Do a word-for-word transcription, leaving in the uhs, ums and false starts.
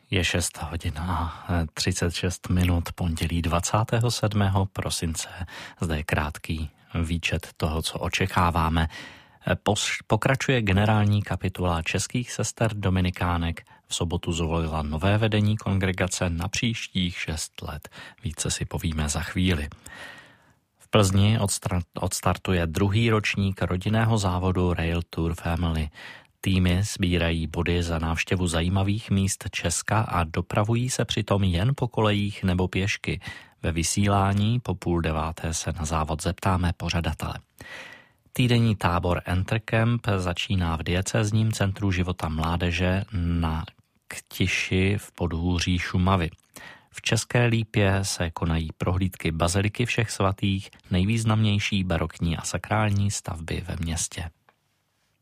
Je šest hodin a třicet šest minut, pondělí dvacátého sedmého prosince. Zde je krátký výčet toho, co očekáváme. Pokračuje generální kapitula českých sester dominikánek. V sobotu zvolila nové vedení kongregace na příštích šest let. Více si povíme za chvíli. V Plzni odstartuje druhý ročník rodinného závodu Rail Tour Family. Týmy sbírají body za návštěvu zajímavých míst Česka a dopravují se přitom jen po kolejích nebo pěšky. Ve vysílání po půl deváté se na závod zeptáme pořadatele. Týdenní tábor Entercamp začíná v diecézním centru života mládeže na Ktiši v podhůří Šumavy. V České Lípě se konají prohlídky baziliky všech svatých, nejvýznamnější barokní a sakrální stavby ve městě.